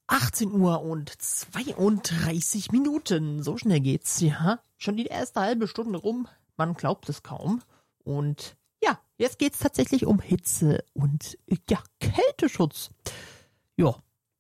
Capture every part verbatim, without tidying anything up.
achtzehn Uhr und zweiunddreißig Minuten. So schnell geht's, ja. Schon die erste halbe Stunde rum. Man glaubt es kaum. Und ja, jetzt geht's tatsächlich um Hitze und ja, Kälteschutz. Ja.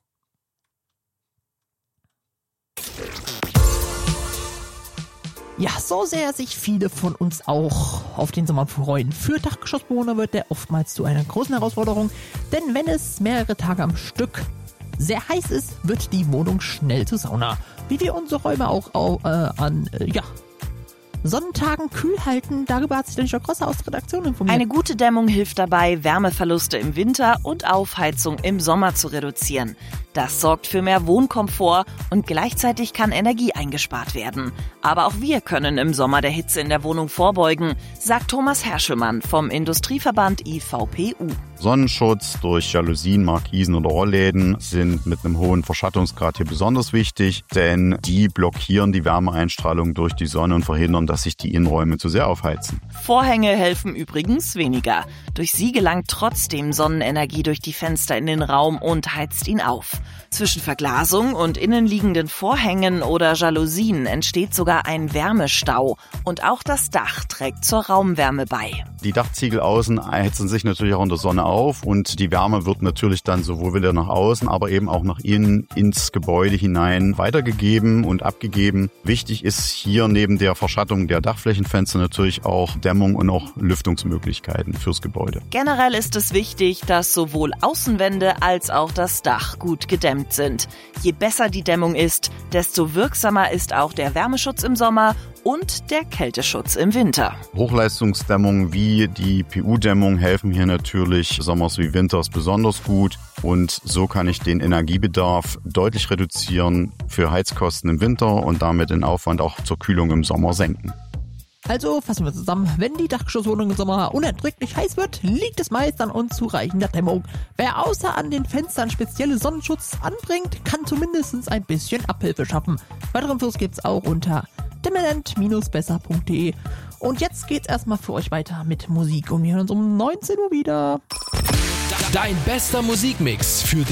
Ja, so sehr sich viele von uns auch auf den Sommer freuen. Für Dachgeschossbewohner wird der oftmals zu einer großen Herausforderung, denn wenn es mehrere Tage am Stück sehr heiß ist, wird die Wohnung schnell zur Sauna. Wie wir unsere Räume auch äh, an, äh, ja, Sonnentagen kühl halten, darüber hat sich der Lisha Grosser aus der Redaktion informiert. Eine gute Dämmung hilft dabei, Wärmeverluste im Winter und Aufheizung im Sommer zu reduzieren. Das sorgt für mehr Wohnkomfort und gleichzeitig kann Energie eingespart werden. Aber auch wir können im Sommer der Hitze in der Wohnung vorbeugen, sagt Thomas Herschelmann vom Industrieverband I V P U. Sonnenschutz durch Jalousien, Markisen oder Rollläden sind mit einem hohen Verschattungsgrad hier besonders wichtig, denn die blockieren die Wärmeeinstrahlung durch die Sonne und verhindern, dass sich die Innenräume zu sehr aufheizen. Vorhänge helfen übrigens weniger. Durch sie gelangt trotzdem Sonnenenergie durch die Fenster in den Raum und heizt ihn auf. Zwischen Verglasung und innenliegenden Vorhängen oder Jalousien entsteht sogar ein Wärmestau. Und auch das Dach trägt zur Raumwärme bei. Die Dachziegel außen heizen sich natürlich auch in der Sonne auf und die Wärme wird natürlich dann sowohl wieder nach außen, aber eben auch nach innen ins Gebäude hinein weitergegeben und abgegeben. Wichtig ist hier neben der Verschattung der Dachflächenfenster natürlich auch Dämmung und auch Lüftungsmöglichkeiten fürs Gebäude. Generell ist es wichtig, dass sowohl Außenwände als auch das Dach gut gedämmt sind. Je besser die Dämmung ist, desto wirksamer ist auch der Wärmeschutz im Sommer und der Kälteschutz im Winter. Hochleistungsdämmung wie die P U-Dämmung helfen hier natürlich sommers wie winters besonders gut und so kann ich den Energiebedarf deutlich reduzieren für Heizkosten im Winter und damit den Aufwand auch zur Kühlung im Sommer senken. Also fassen wir zusammen, wenn die Dachgeschosswohnung im Sommer unerträglich heiß wird, liegt es meist an unzureichender Dämmung. Wer außer an den Fenstern spezielle Sonnenschutz anbringt, kann zumindest ein bisschen Abhilfe schaffen. Weitere Infos gibt's auch unter dämmerland Bindestrich besser Punkt de. Und jetzt geht's erstmal für euch weiter mit Musik und wir hören uns um neunzehn Uhr wieder. Dein bester Musikmix für